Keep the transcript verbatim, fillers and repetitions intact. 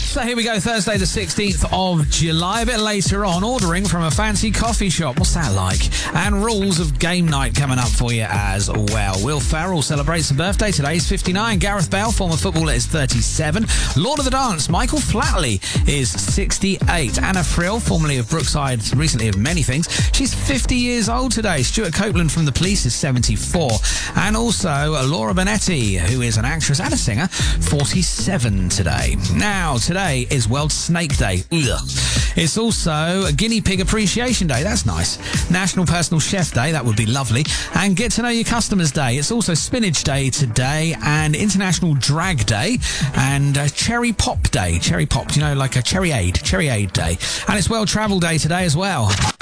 So here we go, Thursday the sixteenth of July. A bit later on, ordering from a fancy coffee shop. What's that like? And rules of game night coming up for you as well. Will Ferrell celebrates a birthday today. He's fifty-nine. Gareth Bale, former footballer, is thirty-seven. Lord of the Dance, Michael Flatley, is sixty-eight. Anna Frill, formerly of Brookside, recently of many things, she's fifty years old today. Stuart Copeland from The Police is seventy-four. And also Laura Bonetti, who is an actress and a singer, forty-seven today. Now, today is World Snake Day. Ugh. It's also a Guinea Pig Appreciation Day. That's nice. National Personal Chef Day. That would be lovely. And Get to Know Your Customers Day. It's also Spinach Day today, and International Drag Day, and uh, Cherry Pop Day. Cherry Pop, you know, like a Cherry Aid. Cherry Aid Day. And it's World Travel Day today as well.